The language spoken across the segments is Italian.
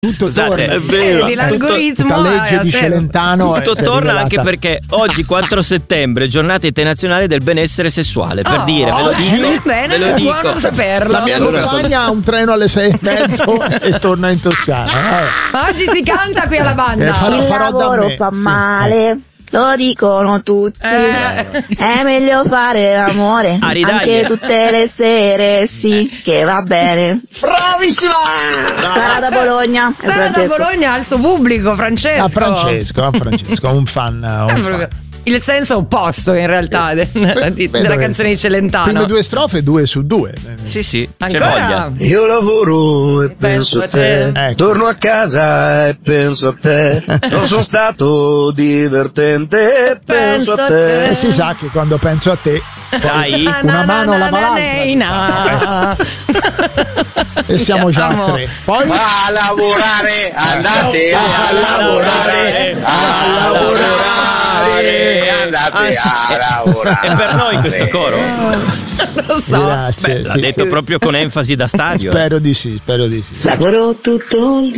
Tutto Scusate, torna. è vero. L'algoritmo Tutta legge di Celentano Tutto è torna rivelata. anche perché oggi 4 settembre giornata internazionale del benessere sessuale, per dire, ve lo dico, bene, ve lo dico. buono saperlo. La mia compagna ha un treno alle 6:30 e torna in Toscana. Oggi si canta qui alla banda. Farò da lavoro me. fa Sì. male, lo dicono tutti. È meglio fare l'amore Aridaglia. anche tutte le sere, sì, che va bene. Bravissima! Sara da Bologna. e Sara da Francesco. Bologna ha il suo pubblico, Francesco. A Francesco, un fan. Un fan. Il senso opposto in realtà della Vedo canzone di prime Celentano. 2 strofe, 2 su 2. Sì, c'è Ancora? voglia. Io lavoro e penso a te, Ecco. torno a casa e penso a te, non sono stato divertente e penso a te. E si sa che quando penso a te, Dai. una mano lava l'altra. e siamo già a Amo. 3. Poi A lavorare, andate a lavorare, a lavorare, andate a lavorare. È per noi questo coro? Lo so. grazie. Beh, l'ha sì, detto sì. proprio con enfasi da stadio. Spero di sì. Lavoro tutto il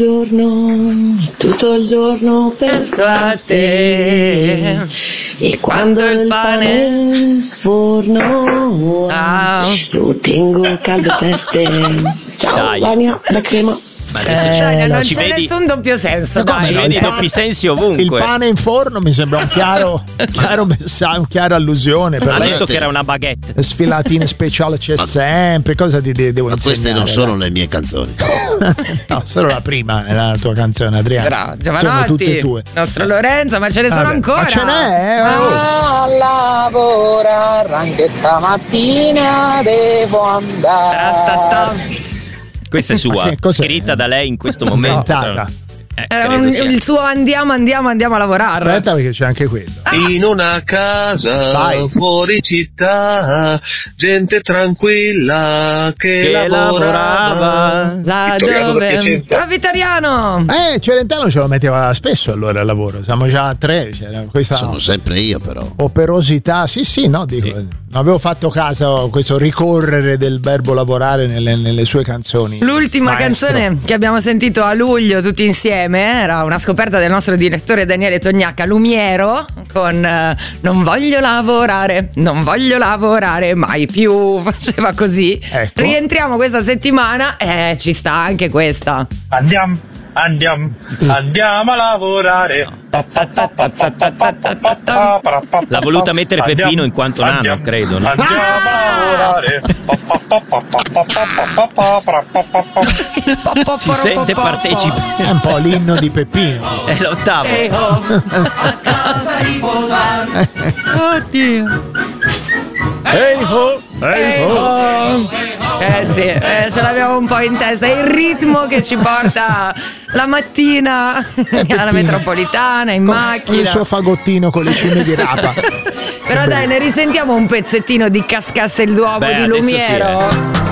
giorno Penso a te. e quando il pane sforno lo tengo caldo per te. Ciao Dai. Vania, la crema. Ma adesso Cioè, non ci c'è vedi, nessun doppio senso. come Dai. ci no? vedi doppi sensi Il ovunque. pane in forno mi sembra un chiaro messaggio, un chiaro allusione. Per Ha lei detto che era una baguette. sfilatine speciale c'è sempre. Cosa ti devo Ma insegnare? queste non sono le mie canzoni. No, solo la prima è la tua canzone, Adriano. Bravo, Sono Giovanotti, tutte tue. nostro Lorenzo, ma ce ne sono Vabbè, ancora. ma ce n'è, A lavorare anche stamattina devo andare. Ta-ta-ta. Questa è sua, che cos'è? scritta da lei in questo momento. Inventata. Era credo sia. il suo andiamo a lavorare. Aspetta perché c'è anche quello. In una casa Vai. fuori città, gente tranquilla che lavorava. Là Vittoriano da dove? Piacenza. Ah, Vittoriano! Celentano ce lo metteva spesso allora al lavoro. Siamo già a 3. C'era questa Sono sempre io, però. operosità. Sì, no, dico. Non avevo fatto caso a questo ricorrere del verbo lavorare nelle sue canzoni. L'ultima Maestro. canzone che abbiamo sentito a luglio tutti insieme era una scoperta del nostro direttore Daniele Tognacca, Lumiero, con Non voglio lavorare mai più, faceva così. Ecco. Rientriamo questa settimana e ci sta anche questa. Andiamo a lavorare. L'ha voluta mettere Peppino in quanto nano, credo, no? Andiamo a lavorare. Si sente partecipe. È un po' l'inno di Peppino. È l'ottavo. Ehi ho. Oddio. Ehi ho. Sì, ce l'abbiamo un po' in testa. È il ritmo che ci porta la mattina alla metropolitana, in Con il macchina. suo fagottino con le cime di rapa. Però dai, ne risentiamo un pezzettino di Cascasse il Duomo Beh, di adesso sì, Lumiero.